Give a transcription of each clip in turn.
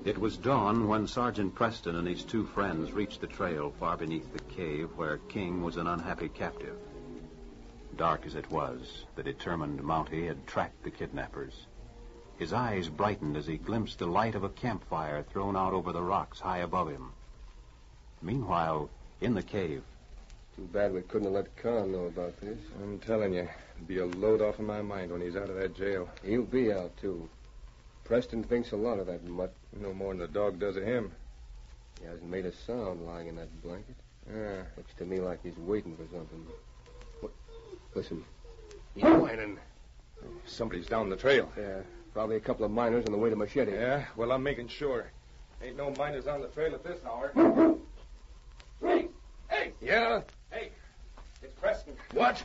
It was dawn when Sergeant Preston and his two friends reached the trail far beneath the cave where King was an unhappy captive. Dark as it was, the determined Mountie had tracked the kidnappers. His eyes brightened as he glimpsed the light of a campfire thrown out over the rocks high above him. Meanwhile, in the cave... Too bad we couldn't have let Khan know about this. I'm telling you, it'll be a load off of my mind when he's out of that jail. He'll be out, too. Preston thinks a lot of that mutt. No more than the dog does of him. He hasn't made a sound lying in that blanket. Looks to me like he's waiting for something. What? Listen. He's whining. Somebody's down the trail. Yeah, probably a couple of miners on the way to Machete. Yeah, well, I'm making sure. Ain't no miners on the trail at this hour. Hey! Hey! Yeah? Hey, it's Preston. What?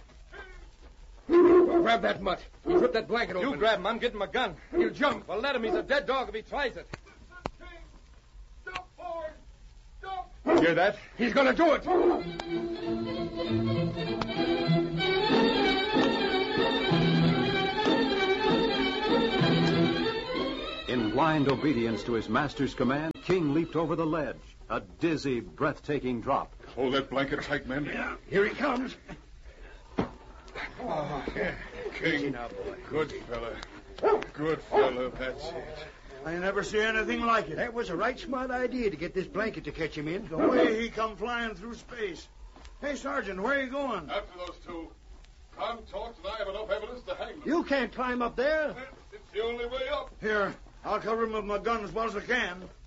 Grab that mutt. He'll rip that blanket open. You grab him. I'm getting my gun. He'll jump. Well, let him. He's a dead dog if he tries it. Jump forward! Jump! Hear that? He's going to do it. In blind obedience to his master's command, King leaped over the ledge. A dizzy, breathtaking drop. Hold that blanket tight, men. Yeah, here he comes. Oh, yeah. King. Good fella. Good fella, that's it. I never see anything like it. That was a right smart idea to get this blanket to catch him in. The way he come flying through space. Hey, Sergeant, where are you going? After those two. Khan talks and I have enough evidence to hang them. You can't climb up there. It's the only way up. Here, I'll cover him with my gun as well as I can.